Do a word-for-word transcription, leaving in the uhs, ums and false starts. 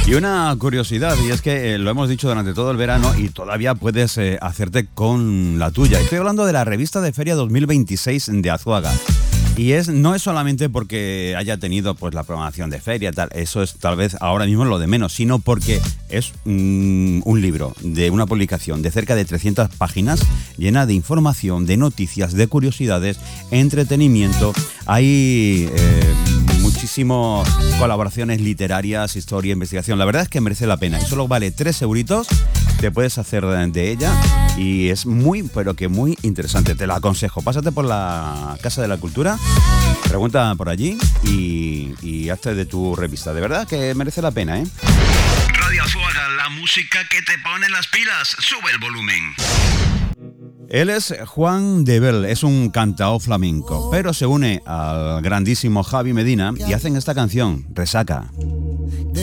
Y una curiosidad, y es que eh, lo hemos dicho durante todo el verano y todavía puedes eh, hacerte con la tuya. Estoy hablando de la revista de Feria dos mil veintiséis de Azuaga. Y es, no es solamente porque haya tenido pues la programación de feria, tal, eso es tal vez ahora mismo lo de menos, sino porque es mm, un libro de una publicación de cerca de trescientas páginas llena de información, de noticias, de curiosidades, entretenimiento. Hay eh, muchísimas colaboraciones literarias, historia, investigación. La verdad es que merece la pena y solo vale tres euritos. Te puedes hacer de ella y es muy, pero que muy interesante. Te la aconsejo. Pásate por la Casa de la Cultura, pregunta por allí y, y hazte de tu revista. De verdad que merece la pena, ¿eh? Radio Azuaga, la música que te pone las pilas. Sube el volumen. Él es Juan de Bel, es un cantao flamenco, pero se une al grandísimo Javi Medina y hacen esta canción, Resaca.